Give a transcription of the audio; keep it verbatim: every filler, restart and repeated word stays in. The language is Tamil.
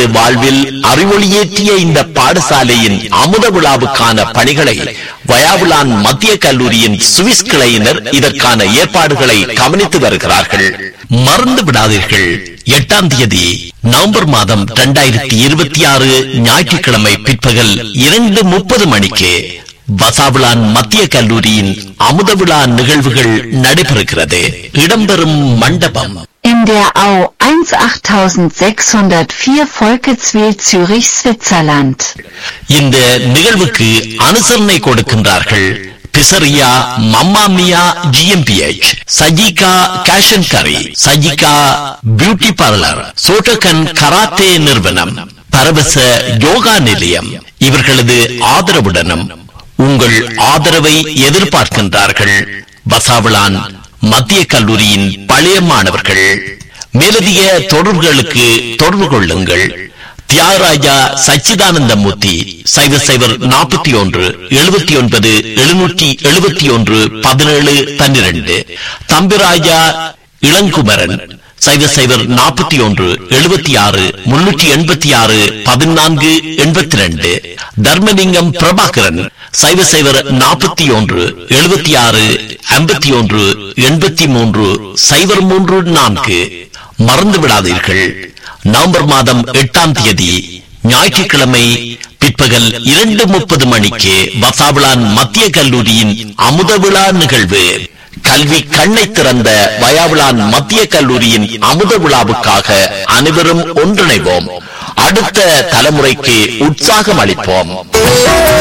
மாணவர்களது வாழ்வில் அறிவொளியேற்றிய இந்த பாடசாலையின் அமுத விழாவுக்கான பணிகளை வயாவுலான் மத்திய கல்லூரியின் சுவிஸ் கிளையினர் இதற்கான ஏற்பாடுகளை கவனித்து வருகிறார்கள். மறந்து விடாதீர்கள், எட்டாம் தேதி நவம்பர் மாதம் இரண்டாயிரத்தி இருபத்தி ஆறு ஞாயிற்றுக்கிழமை பிற்பகல் இரண்டு முப்பது மணிக்கு வசாவுலான் மத்திய கல்லூரியின் அமுத விழா நிகழ்வுகள் நடைபெறுகிறது. இடம்பெறும் மண்டபம் in der Au achtzehntausendsechshundertvier Volketswil Zürich, Switzerland. இந்த நிகழ்வுக்கு அனுசரணை கொடுக்கின்றார்கள் பிசரியா மம்மாமியா ஜிஎம்பிஎச், சஜிகா கேஷன் கரி, சஜிகா பியூட்டி பார்லர், சோட்டகன் கராத்தே நிறுவனம், பரவச யோகா நிலையம். இவர்களது ஆதரவுடனும் உங்கள் ஆதரவை எதிர்பார்க்கின்றார்கள் வசாவுலான் மத்திய கல்லூரியின் பழைய மாணவர்கள். மேலதிக தொடர்புகளுக்கு தொடர்பு கொள்ளுங்கள். தியாகராஜா சச்சிதானந்தமூர்த்தி சைவர் சைவர் நாற்பத்தி ஒன்று எழுபத்தி ஒன்பது எழுநூற்றி எழுபத்தி ஒன்று பதினேழு பன்னிரண்டு. தம்பிராஜா இளங்குமரன் சைவர் சைவர் நாற்பத்தி ஒன்று எழுபத்தி ஆறு முன்னூற்றி எண்பத்தி ஆறு பதினான்கு எண்பத்தி ரெண்டு. தர்மலிங்கம் பிரபாகரன் சைவர் சைவர் நாற்பத்தி ஒன்று எழுபத்தி ஆறு ஐம்பத்தி ஒன்று எண்பத்தி மூன்று சைவர் மூன்று நான்கு. மறந்து விடாதீர்கள், நவம்பர் மாதம் எட்டாம் தேதி ஞாயிற்றுக்கிழமை பிற்பகல் இரண்டு முப்பது மணிக்கு வசாவுலான் மத்திய கல்லூரியின் அமுத விழா நிகழ்வு. கல்வி கண்ணை திறந்த வயாவுலான் மத்திய கல்லூரியின் அமுத விழாவுக்காக அனைவரும் ஒன்றிணைவோம். அடுத்த தலைமுறைக்கு உற்சாகம் அளிப்போம்.